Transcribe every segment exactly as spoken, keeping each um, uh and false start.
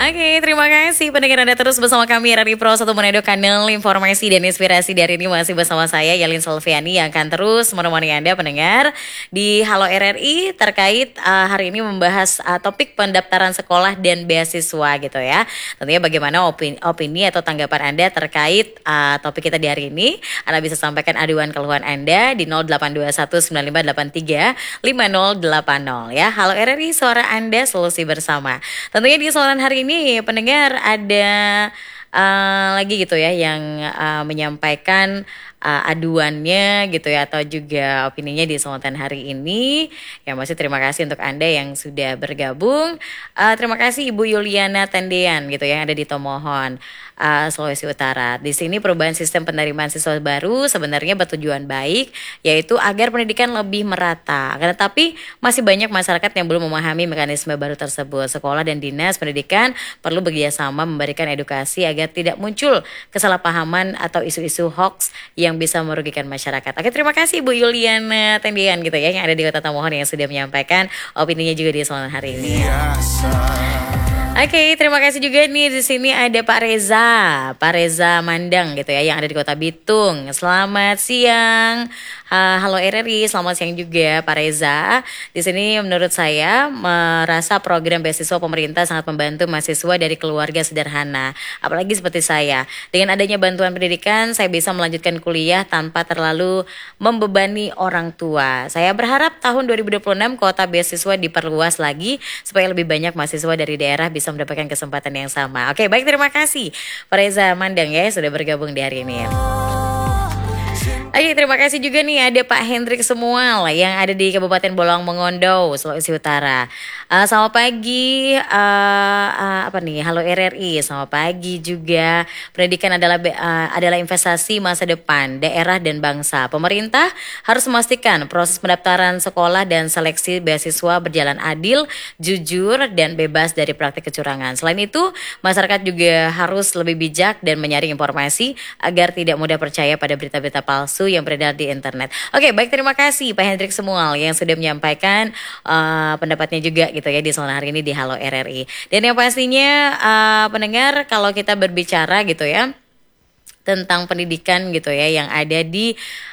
Oke, terima kasih pendengar Anda terus bersama kami dari Pro satu Manado, kanal informasi dan inspirasi. Dari ini masih bersama saya Yalin Solviani yang akan terus menemani Anda pendengar di Halo R R I terkait uh, hari ini membahas uh, topik pendaftaran sekolah dan beasiswa gitu ya. Tentunya bagaimana opini, opini atau tanggapan Anda terkait uh, topik kita di hari ini. Anda bisa sampaikan aduan keluhan Anda di nol delapan dua satu sembilan lima delapan tiga lima nol delapan nol ya. Halo R R I, suara Anda solusi bersama. Tentunya di kesempatan hari ini pendengar ada uh, lagi gitu ya yang uh, menyampaikan uh, aduannya gitu ya atau juga opininya di kesempatan hari ini. Ya masih terima kasih untuk Anda yang sudah bergabung. Uh, terima kasih Ibu Yuliana Tendean gitu ya yang ada di Tomohon, uh, Sulawesi Utara. Di sini perubahan sistem penerimaan siswa baru sebenarnya bertujuan baik, yaitu agar pendidikan lebih merata. Akan tetapi masih banyak masyarakat yang belum memahami mekanisme baru tersebut. Sekolah dan dinas pendidikan perlu bekerjasama memberikan edukasi agar tidak muncul kesalahpahaman atau isu-isu hoax yang bisa merugikan masyarakat. Oke, terima kasih Bu Yuliana Tendian gitu ya yang ada di Kota Tomohon yang sudah menyampaikan opininya juga di sore hari ini. Oke, okay, terima kasih juga nih di sini ada Pak Reza, Pak Reza Mandang gitu ya yang ada di Kota Bitung. Selamat siang. Uh, halo R R I, selamat siang juga Pak Reza. Di sini menurut saya merasa program beasiswa pemerintah sangat membantu mahasiswa dari keluarga sederhana. Apalagi seperti saya. Dengan adanya bantuan pendidikan, saya bisa melanjutkan kuliah tanpa terlalu membebani orang tua. Saya berharap tahun dua ribu dua puluh enam kuota beasiswa diperluas lagi supaya lebih banyak mahasiswa dari daerah bisa mendapatkan kesempatan yang sama. Oke, baik, terima kasih Pak Reza Mandang ya sudah bergabung di hari ini. Oke, terima kasih juga nih ada Pak Hendrik Semual yang ada di Kabupaten Bolong Mongondo, Sulawesi Utara. Uh, selamat pagi, uh, uh, apa nih? Halo R R I, selamat pagi juga. Pendidikan adalah uh, adalah investasi masa depan daerah dan bangsa. Pemerintah harus memastikan proses pendaftaran sekolah dan seleksi beasiswa berjalan adil, jujur, dan bebas dari praktik kecurangan. Selain itu, masyarakat juga harus lebih bijak dan menyaring informasi agar tidak mudah percaya pada berita-berita palsu yang beredar di internet. Oke, baik, terima kasih Pak Hendrik Semual yang sudah menyampaikan uh, pendapatnya juga gitu ya di sore hari ini di Halo R R I. Dan yang pastinya uh, pendengar kalau kita berbicara gitu ya tentang pendidikan gitu ya yang ada di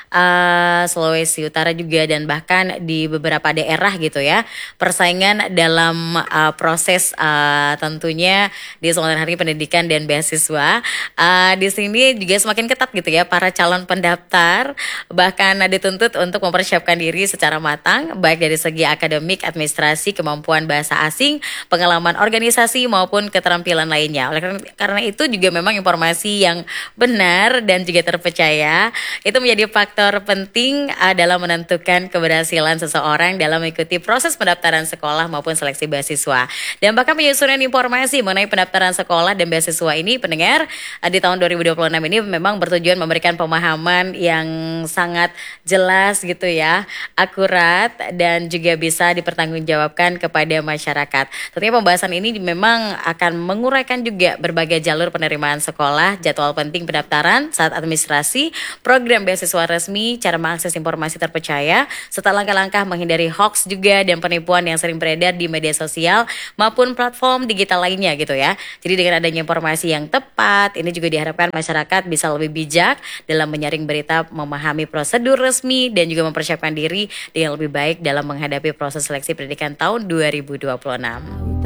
uh, Sulawesi Utara juga dan bahkan di beberapa daerah gitu ya, persaingan dalam uh, proses uh, tentunya di Sulawesi Hari Pendidikan dan Beasiswa uh, di sini juga semakin ketat gitu ya. Para calon pendaftar bahkan dituntut untuk mempersiapkan diri secara matang baik dari segi akademik, administrasi, kemampuan bahasa asing, pengalaman organisasi maupun keterampilan lainnya. Oleh karena itu juga memang informasi yang benar dan juga terpercaya itu menjadi faktor penting uh, dalam menentukan keberhasilan seseorang dalam mengikuti proses pendaftaran sekolah maupun seleksi beasiswa. Dan bahkan penyusunan informasi mengenai pendaftaran sekolah dan beasiswa ini pendengar uh, di tahun dua ribu dua puluh enam ini memang bertujuan memberikan pemahaman yang sangat jelas gitu ya, akurat dan juga bisa dipertanggungjawabkan kepada masyarakat. Tentunya pembahasan ini memang akan menguraikan juga berbagai jalur penerimaan sekolah, jadwal penting pendaftaran saat administrasi, program beasiswa resmi, cara mengakses informasi terpercaya, serta langkah-langkah menghindari hoax juga dan penipuan yang sering beredar di media sosial maupun platform digital lainnya gitu ya. Jadi dengan adanya informasi yang tepat, ini juga diharapkan masyarakat bisa lebih bijak dalam menyaring berita, memahami prosedur resmi dan juga mempersiapkan diri dengan lebih baik dalam menghadapi proses seleksi pendidikan tahun dua ribu dua puluh enam.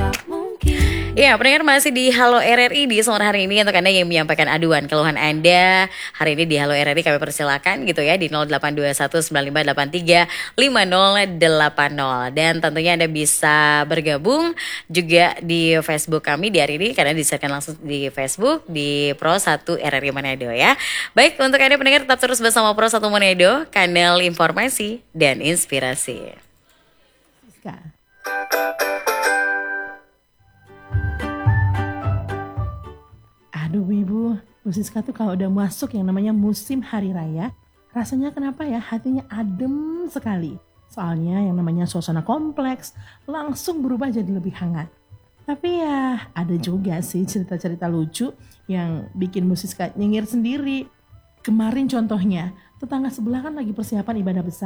Ya, pendengar masih di Halo R R I di sore hari ini untuk Anda yang menyampaikan aduan keluhan Anda hari ini di Halo R R I kami persilakan gitu ya di nol delapan dua satu sembilan lima delapan tiga lima nol delapan nol dan tentunya Anda bisa bergabung juga di Facebook kami di hari ini karena disertakan langsung di Facebook di Pro satu R R I Manado ya. Baik, untuk Anda pendengar tetap terus bersama Pro satu Manado, kanal informasi dan inspirasi. Aduh Ibu, Bu Siska tuh kalau udah masuk yang namanya musim hari raya, rasanya kenapa ya hatinya adem sekali. Soalnya yang namanya suasana kompleks langsung berubah jadi lebih hangat. Tapi ya ada juga sih cerita-cerita lucu yang bikin Bu Siska nyengir sendiri. Kemarin contohnya, tetangga sebelah kan lagi persiapan ibadah besar.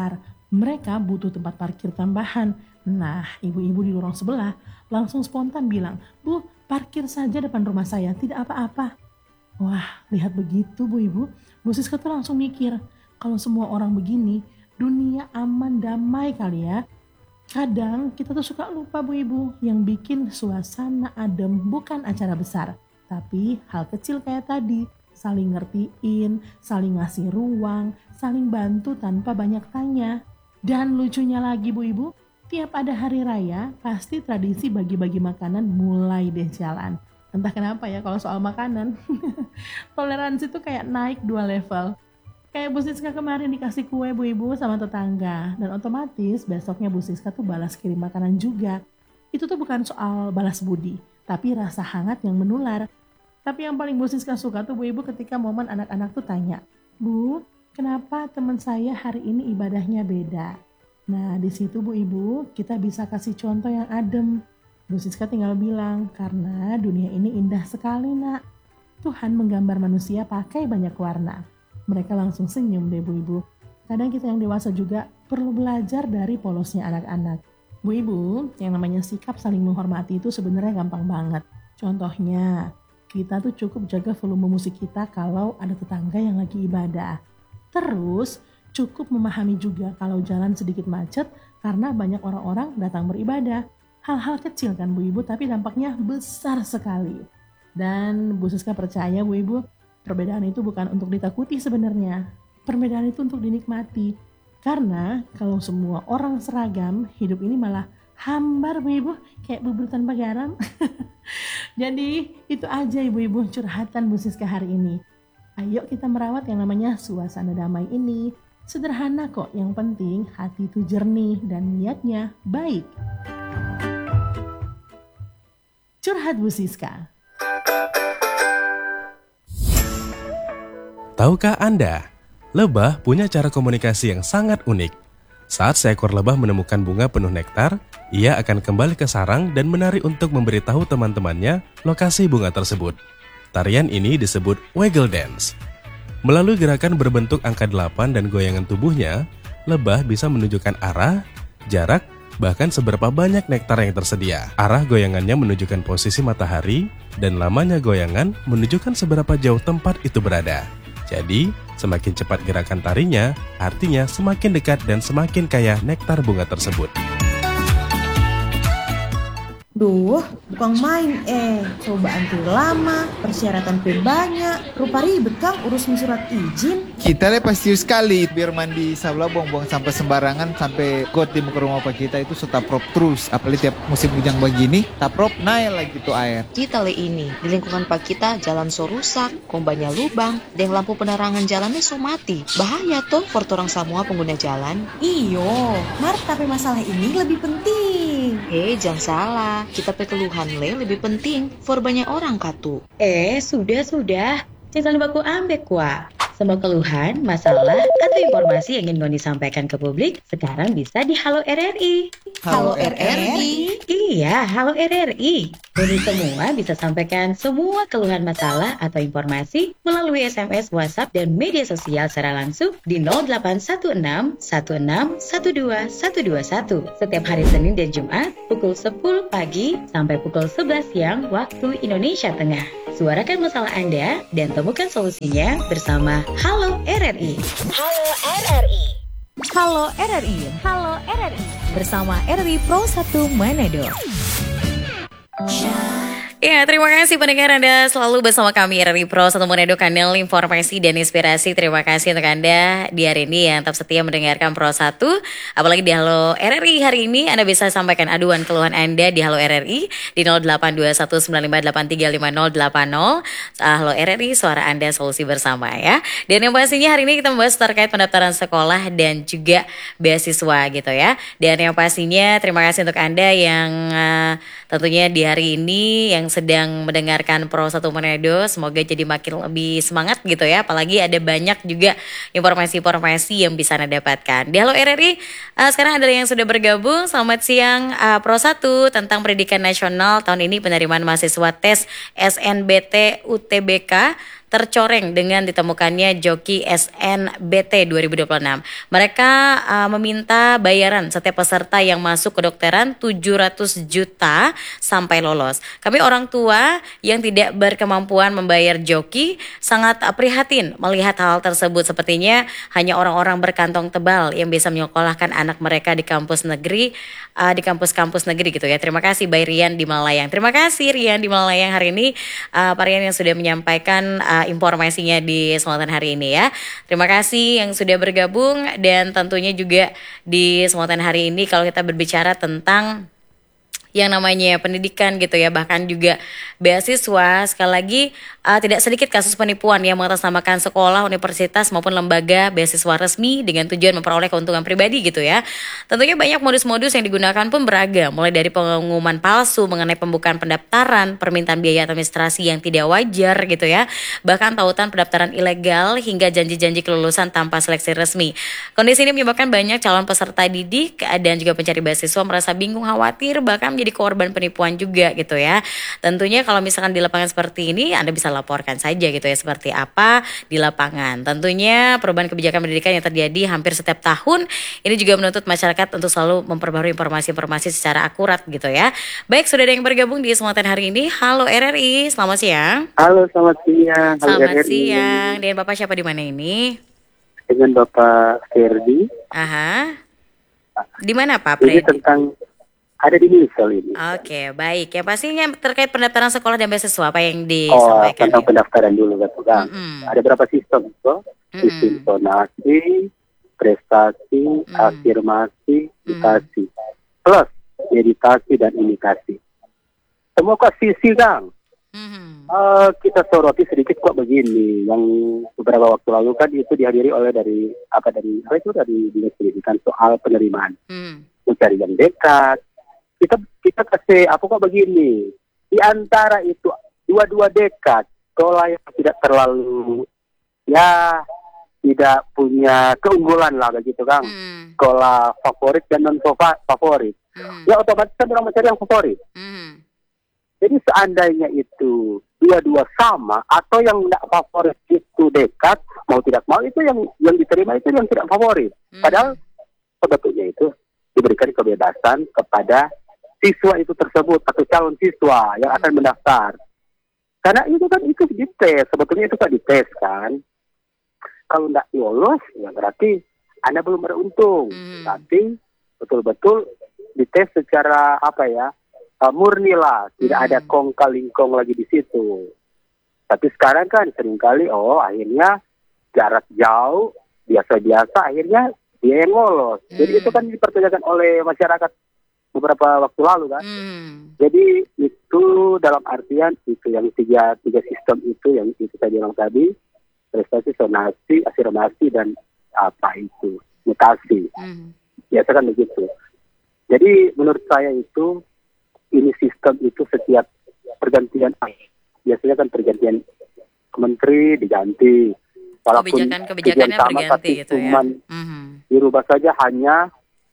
Mereka butuh tempat parkir tambahan. Nah, ibu-ibu di lorong sebelah langsung spontan bilang, "Bu, parkir saja depan rumah saya, tidak apa-apa." Wah, lihat begitu Bu Ibu, Bu Siska tuh langsung mikir, kalau semua orang begini, dunia aman damai kali ya. Kadang kita tuh suka lupa Bu Ibu, yang bikin suasana adem bukan acara besar, tapi hal kecil kayak tadi, saling ngertiin, saling ngasih ruang, saling bantu tanpa banyak tanya. Dan lucunya lagi Bu Ibu, tiap ada hari raya, pasti tradisi bagi-bagi makanan mulai deh jalan. Entah kenapa ya kalau soal makanan, toleransi tuh kayak naik dua level. Kayak Bu Siska kemarin dikasih kue Bu Ibu sama tetangga, dan otomatis besoknya Bu Siska tuh balas kirim makanan juga. Itu tuh bukan soal balas budi, tapi rasa hangat yang menular. Tapi yang paling Bu Siska suka tuh Bu Ibu ketika momen anak-anak tuh tanya, "Bu, kenapa teman saya hari ini ibadahnya beda?" Nah di situ Bu Ibu kita bisa kasih contoh yang adem. Bu Siska tinggal bilang, "Karena dunia ini indah sekali nak. Tuhan menggambar manusia pakai banyak warna." Mereka langsung senyum deh Bu Ibu. Kadang kita yang dewasa juga perlu belajar dari polosnya anak-anak. Bu Ibu, yang namanya sikap saling menghormati itu sebenarnya gampang banget. Contohnya, kita tuh cukup jaga volume musik kita kalau ada tetangga yang lagi ibadah. Terus, cukup memahami juga kalau jalan sedikit macet karena banyak orang-orang datang beribadah. Hal-hal kecil kan Bu Ibu, tapi dampaknya besar sekali. Dan Bu Siska percaya Bu Ibu, perbedaan itu bukan untuk ditakuti sebenarnya. Perbedaan itu untuk dinikmati. Karena kalau semua orang seragam, hidup ini malah hambar Bu Ibu, kayak bubur tanpa garam. Jadi itu aja ibu-ibu curhatan Bu Siska hari ini. Ayo kita merawat yang namanya suasana damai ini. Sederhana kok, yang penting hati itu jernih dan niatnya baik. Curhat Bu Siska. Tahukah Anda, lebah punya cara komunikasi yang sangat unik. Saat seekor lebah menemukan bunga penuh nektar, ia akan kembali ke sarang dan menari untuk memberitahu teman-temannya lokasi bunga tersebut. Tarian ini disebut waggle dance. Melalui gerakan berbentuk angka delapan dan goyangan tubuhnya, lebah bisa menunjukkan arah, jarak, bahkan seberapa banyak nektar yang tersedia. Arah goyangannya menunjukkan posisi matahari, dan lamanya goyangan menunjukkan seberapa jauh tempat itu berada. Jadi, semakin cepat gerakan tarinya, artinya semakin dekat dan semakin kaya nektar bunga tersebut. Duh, bukan main eh. Coba antri lama, persyaratan fee banyak. Rupa ribet Kang urusin surat izin. Kita le pasti sekali biar mandi sabla buang-buang sampah sembarangan sampai got di muka rumah apa kita itu sudah prop terus. Apalagi tiap musim hujan begini, tak prop naik lagi tuh air. Kita le ini, di lingkungan pak kita jalan so rusak, kombanya lubang, dan lampu penerangan jalannya so mati. Bahaya tuh for orang semua pengguna jalan. Iyo, Mar, tapi masalah ini lebih penting. Eh, jangan salah. Kita pe keluhan le lebih penting for banyak orang katu. Eh, sudah-sudah. Jangan baku ambek kuah. Semua keluhan, masalah, atau informasi yang ingin Ngoni sampaikan ke publik sekarang bisa di Halo R R I. Halo R R I? Iya, Halo R R I. Ngoni semua bisa sampaikan semua keluhan masalah atau informasi melalui S M S, WhatsApp, dan media sosial secara langsung di nol delapan satu enam satu enam satu dua satu dua satu setiap hari Senin dan Jumat pukul sepuluh pagi sampai pukul sebelas siang waktu Indonesia Tengah. Suarakan masalah Anda dan temukan solusinya bersama Halo R R I. Halo R R I. Halo R R I. Halo R R I. Bersama R R I Pro satu Manado. Ya, terima kasih pendengar Anda selalu bersama kami R R I Pro satu Manado, kanal informasi dan inspirasi. Terima kasih untuk Anda di hari ini yang tetap setia mendengarkan Pro satu. Apalagi di Halo R R I hari ini Anda bisa sampaikan aduan keluhan Anda di Halo R R I di nol delapan dua satu sembilan lima delapan tiga lima nol delapan nol. Halo R R I, suara Anda solusi bersama ya. Dan yang pastinya hari ini kita membahas terkait pendaftaran sekolah dan juga beasiswa gitu ya. Dan yang pastinya terima kasih untuk Anda yang uh, tentunya di hari ini yang sedang mendengarkan Pro satu Manado, semoga jadi makin lebih semangat gitu ya. Apalagi ada banyak juga informasi-informasi yang bisa Anda dapatkan. Di Halo R R I, uh, sekarang ada yang sudah bergabung. Selamat siang uh, Pro satu tentang pendidikan nasional tahun ini penerimaan mahasiswa tes S N B T U T B K tercoreng dengan ditemukannya joki S N B T dua ribu dua puluh enam. Mereka uh, meminta bayaran setiap peserta yang masuk kedokteran tujuh ratus juta sampai lolos. Kami orang tua yang tidak berkemampuan membayar joki sangat prihatin melihat hal tersebut. Sepertinya hanya orang-orang berkantong tebal yang bisa menyekolahkan anak mereka di kampus negeri, uh, di kampus-kampus negeri gitu ya. Terima kasih Bay Rian di Malayang. Terima kasih Rian di Malayang hari ini, uh, Pak Rian yang sudah menyampaikan uh, informasinya di Semontan hari ini ya. Terima kasih yang sudah bergabung, dan tentunya juga di Semontan hari ini kalau kita berbicara tentang yang namanya pendidikan gitu ya, bahkan juga beasiswa, sekali lagi uh, tidak sedikit kasus penipuan yang mengatasnamakan sekolah, universitas maupun lembaga beasiswa resmi dengan tujuan memperoleh keuntungan pribadi gitu ya. Tentunya banyak modus-modus yang digunakan pun beragam, mulai dari pengumuman palsu mengenai pembukaan pendaftaran, permintaan biaya administrasi yang tidak wajar gitu ya, bahkan tautan pendaftaran ilegal hingga janji-janji kelulusan tanpa seleksi resmi. Kondisi ini menyebabkan banyak calon peserta didik dan juga pencari beasiswa merasa bingung, khawatir, bahkan menjadi korban penipuan juga gitu ya. Tentunya kalau misalkan di lapangan seperti ini, Anda bisa laporkan saja gitu ya seperti apa di lapangan. Tentunya perubahan kebijakan pendidikan yang terjadi hampir setiap tahun ini juga menuntut masyarakat untuk selalu memperbarui informasi-informasi secara akurat gitu ya. Baik, sudah ada yang bergabung di Semontan hari ini. Halo R R I, selamat siang. Halo, selamat siang. Halo, Selamat R R I. siang. Dengan Bapak siapa di mana ini? Dengan Bapak Ferdi. Aha. Di mana Pak Ini Freddy? tentang ada di Misal ini. Oke, baik. Yang pastinya terkait pendaftaran sekolah dan beasiswa apa yang Oh, disampaikan? tentang pendaftaran dulu kan, Bang. Mm-mm. Ada berapa sistem tuh? Sistem zonasi, prestasi, Mm. afirmasi, edukasi, plus meditasi dan imitasi. Semua kok sisi, Kang. Mhm. Eh, kita soroti sedikit kok begini. Yang beberapa waktu lalu kan itu dihadiri oleh dari apa dari apa itu dari dinas pendidikan soal penerimaan. Hmm. Mencari yang dekat. Kita kita kasih apa kok begini. Di antara itu dua-dua dekat, sekolah yang tidak terlalu ya tidak punya keunggulan lah begitu Kang. Hmm. Sekolah favorit dan non favorit. Hmm. Ya otomatis kan orang mencari yang favorit. Hmm. Jadi seandainya itu dua-dua sama atau yang tidak favorit itu dekat, mau tidak mau itu yang yang diterima itu yang tidak favorit. Hmm. Padahal sebetulnya itu diberikan kebebasan kepada siswa itu tersebut atau calon siswa yang akan mendaftar. Karena itu kan itu dites, sebetulnya itu kan dites kan. Kalau tidak lolos ya berarti Anda belum beruntung. Hmm. Tapi betul-betul dites secara apa ya? Uh, murni lah, tidak Hmm. ada kong kalingkong lagi di situ. Tapi sekarang kan seringkali oh akhirnya jarak jauh, biasa-biasa akhirnya dia yang lolos. Jadi Hmm. itu kan dipertanyakan oleh masyarakat beberapa waktu lalu kan. Hmm. Jadi itu dalam artian itu yang tiga tiga sistem itu yang itu saya bilang tadi, prestasi, sonasi, afirmasi dan apa itu mutasi. Hmm. Biasa kan begitu. Jadi menurut saya itu ini sistem itu setiap pergantian biasanya kan pergantian menteri diganti. Walaupun Kebijakan-kebijakannya tujuan sama, berganti tapi gitu ya. cuman Mhm. dirubah saja hanya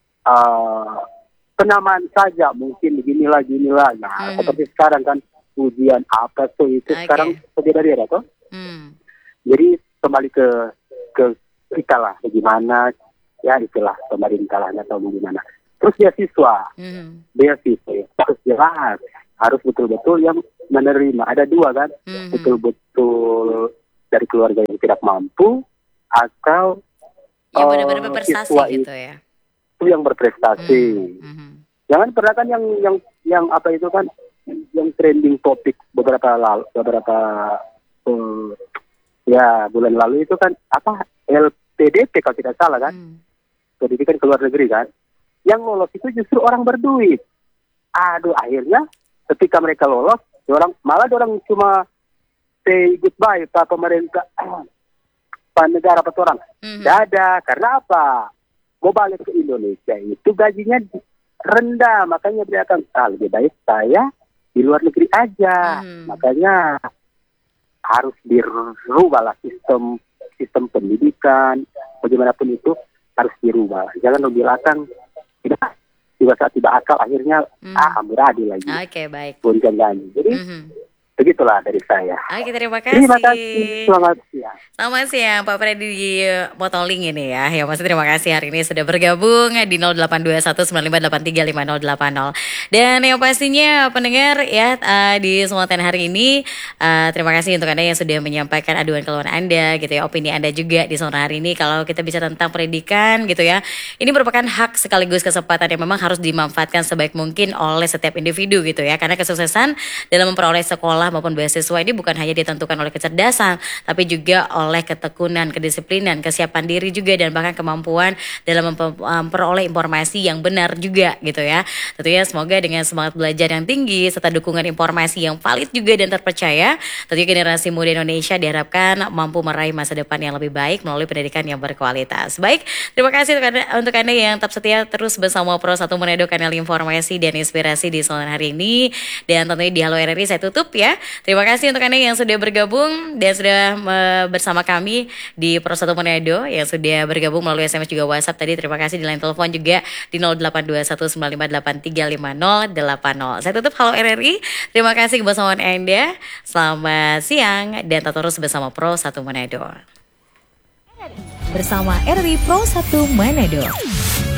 uh, penamaan saja mungkin beginilah ginilah. Nah Hmm. seperti sekarang kan ujian apa tuh itu Oke. sekarang beda-beda toh. Hmm. Jadi kembali ke ke kita lah bagaimana ya itulah pemerintah lah atau bagaimana. Terus beasiswa, Hmm. beasiswa harus jelas, harus betul-betul yang menerima. Ada dua kan, Mhm. betul-betul dari keluarga yang tidak mampu atau Yang eh, benar-benar berprestasi siswa gitu ya. itu yang berprestasi. Mhm. Jangan pernah kan yang yang yang apa itu kan yang trending topik beberapa lalu, beberapa eh, ya bulan lalu itu kan apa L P D P kalau tidak salah kan, Hmm. pendidikan ke luar negeri kan. Yang lolos itu justru orang berduit. Aduh, akhirnya ketika mereka lolos, orang malah orang cuma say goodbye ke pemerintah, pak negara, pak orang. Mhm. Dada, karena apa? Mau balik ke Indonesia itu gajinya rendah, makanya dia akan ah, lebih baik saya di luar negeri aja. Mhm. Makanya harus dirubah lah sistem sistem pendidikan, bagaimanapun itu harus dirubah. Jangan membiarkan tidak tiba saat tidak akal akhirnya Hmm. ah ambil adil lagi Oke, baik. bukan ganti. Jadi Mhm. Begitulah dari saya. Oke, terima kasih. Terima kasih. Selamat siang. Selamat siang Pak Freddy di Motoling ini ya. Ya Mas, terima kasih hari ini sudah bergabung di nol delapan dua satu sembilan lima delapan tiga lima nol delapan nol. Dan yang pastinya pendengar ya uh, di Sumatera hari ini uh, terima kasih untuk Anda yang sudah menyampaikan aduan keluhan Anda gitu ya, opini Anda juga di Sumatera hari ini. Kalau kita bicara tentang pendidikan gitu ya, ini merupakan hak sekaligus kesempatan yang memang harus dimanfaatkan sebaik mungkin oleh setiap individu gitu ya. Karena kesuksesan dalam memperoleh sekolah maupun beasiswa ini bukan hanya ditentukan oleh kecerdasan, tapi juga oleh ketekunan, kedisiplinan, kesiapan diri juga, dan bahkan kemampuan dalam memperoleh informasi yang benar juga gitu ya. Tentunya semoga dengan semangat belajar yang tinggi serta dukungan informasi yang valid juga dan terpercaya, tentunya generasi muda Indonesia diharapkan mampu meraih masa depan yang lebih baik melalui pendidikan yang berkualitas. Baik, terima kasih untuk Anda, untuk anda yang tetap setia terus bersama Pro satu Manado, kanal informasi dan inspirasi di sore hari ini. Dan tentunya di Halo R R I saya tutup ya. Terima kasih untuk Anda yang sudah bergabung dan sudah uh, bersama kami di Pro satu Manado, yang sudah bergabung melalui S M S juga WhatsApp tadi. Terima kasih di line telepon juga di nol delapan dua satu sembilan lima delapan tiga lima nol delapan nol. Saya tutup Halo R R I. Terima kasih kebersamaan Anda. Selamat siang dan tetap terus bersama Pro satu Manado. Bersama R R I Pro satu Manado.